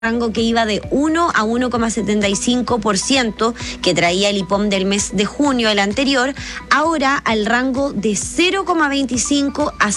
rango que iba de 1 a 1,75% que traía el IPOM del mes de junio del anterior, ahora al rango de 0,25 a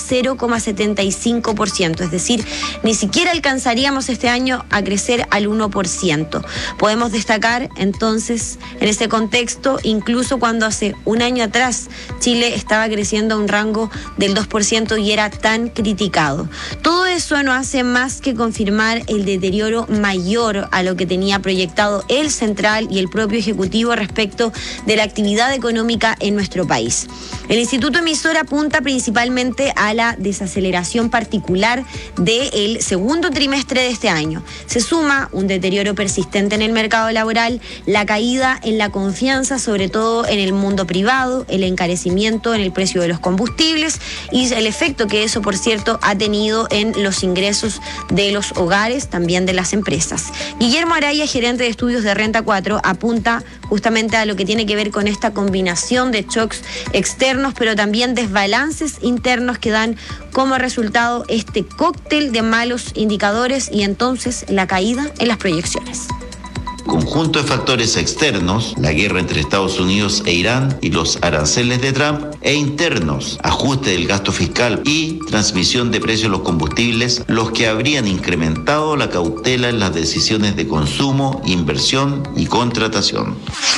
0,75%, es decir, ni siquiera alcanzaríamos este año a crecer al 1%. Podemos destacar entonces en ese contexto, incluso cuando hace un año atrás Chile estaba creciendo a un rango del 2% y era tan criticado. Todo eso no hace más que confirmar el deterioro mayor a lo que tenía proyectado el central y el propio ejecutivo respecto de la actividad económica en nuestro país. El Instituto Emisor apunta principalmente a la desaceleración particular del segundo trimestre de este año. Se suma un deterioro persistente en el mercado laboral, la caída en la confianza, sobre todo en el mundo privado, el encarecimiento en el precio de los combustibles y el efecto que eso, por cierto, ha tenido en los ingresos de los hogares, también de las empresas. Guillermo Araya, gerente de estudios de Renta 4, apunta justamente a lo que tiene que ver con esta combinación de shocks externos, pero también desbalances internos que dan como resultado este cóctel de malos indicadores y entonces la caída en las proyecciones. Conjunto de factores externos, la guerra entre Estados Unidos e Irán y los aranceles de Trump, e internos, ajuste del gasto fiscal y transmisión de precios de los combustibles, los que habrían incrementado la cautela en las decisiones de consumo, inversión y contratación.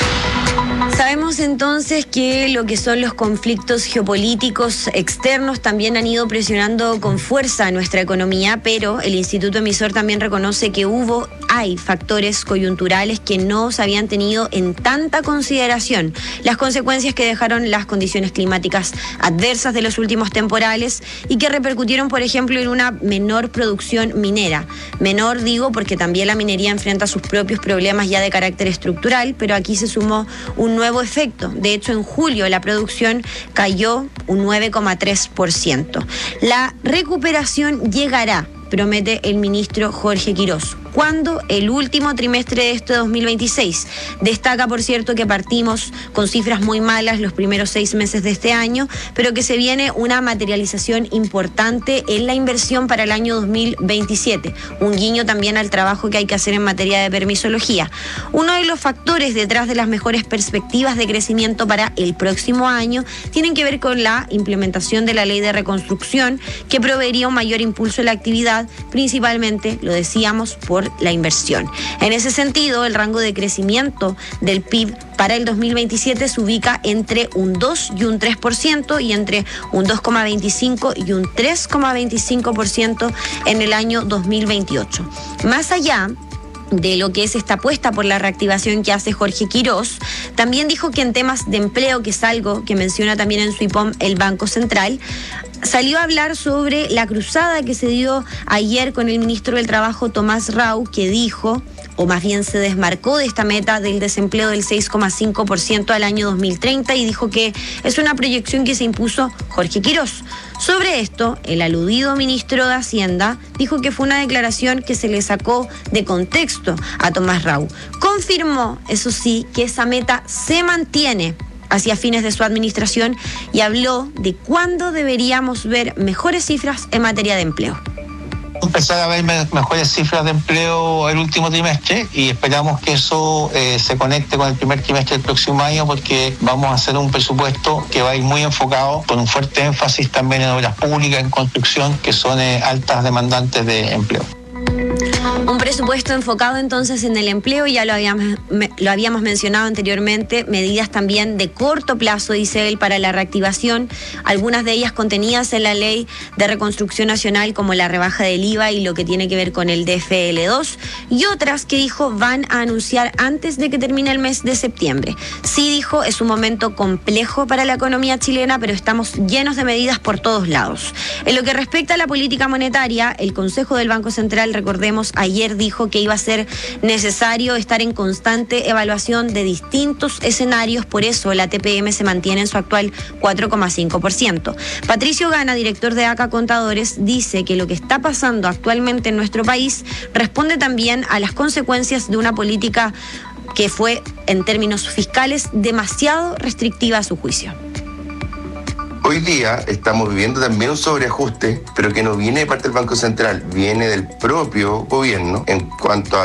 Sabemos entonces que lo que son los conflictos geopolíticos externos también han ido presionando con fuerza a nuestra economía, pero el Instituto Emisor también reconoce que hay factores coyunturales que no se habían tenido en tanta consideración. Las consecuencias que dejaron las condiciones climáticas adversas de los últimos temporales y que repercutieron, por ejemplo, en una menor producción minera. Menor, digo, porque también la minería enfrenta sus propios problemas ya de carácter estructural, pero aquí se sumó un nuevo efecto. De hecho, en julio la producción cayó un 9,3%. La recuperación llegará, promete el ministro Jorge Quirós. ¿Cuándo? El último trimestre de este 2026. Destaca, por cierto, que partimos con cifras muy malas los primeros 6 meses de este año, pero que se viene una materialización importante en la inversión para el año 2027. Un guiño también al trabajo que hay que hacer en materia de permisología. Uno de los factores detrás de las mejores perspectivas de crecimiento para el próximo año tienen que ver con la implementación de la ley de reconstrucción, que proveería un mayor impulso a la actividad, principalmente, lo decíamos, por la inversión. En ese sentido, el rango de crecimiento del PIB para el 2027 se ubica entre un 2 y un 3% y entre un 2,25 y un 3,25% en el año 2028. Más allá de lo que es esta apuesta por la reactivación que hace Jorge Quirós, también dijo que en temas de empleo, que es algo que menciona también en su IPOM el Banco Central, salió a hablar sobre la cruzada que se dio ayer con el ministro del Trabajo, Tomás Rau, que dijo, o más bien se desmarcó de esta meta del desempleo del 6,5% al año 2030 y dijo que es una proyección que se impuso Jorge Quirós. Sobre esto, el aludido ministro de Hacienda dijo que fue una declaración que se le sacó de contexto a Tomás Rau. Confirmó, eso sí, que esa meta se mantiene hacia fines de su administración y habló de cuándo deberíamos ver mejores cifras en materia de empleo. Empezar a ver mejores cifras de empleo el último trimestre y esperamos que eso se conecte con el primer trimestre del próximo año, porque vamos a hacer un presupuesto que va a ir muy enfocado, con un fuerte énfasis también en obras públicas, en construcción, que son altas demandantes de empleo. Un presupuesto enfocado entonces en el empleo, ya lo habíamos mencionado anteriormente, medidas también de corto plazo, dice él, para la reactivación, algunas de ellas contenidas en la Ley de Reconstrucción Nacional, como la rebaja del IVA y lo que tiene que ver con el DFL2, y otras que dijo van a anunciar antes de que termine el mes de septiembre. Sí, dijo, es un momento complejo para la economía chilena, pero estamos llenos de medidas por todos lados. En lo que respecta a la política monetaria, el Consejo del Banco Central, recordemos, ayer dijo que iba a ser necesario estar en constante evaluación de distintos escenarios, por eso la TPM se mantiene en su actual 4,5%. Patricio Gana, director de ACA Contadores, dice que lo que está pasando actualmente en nuestro país responde también a las consecuencias de una política que fue, en términos fiscales, demasiado restrictiva a su juicio. Hoy día estamos viviendo también un sobreajuste, pero que no viene de parte del Banco Central, viene del propio gobierno en cuanto a